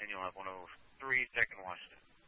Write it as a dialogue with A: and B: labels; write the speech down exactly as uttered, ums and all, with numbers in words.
A: and you'll have one oh three Second Washington.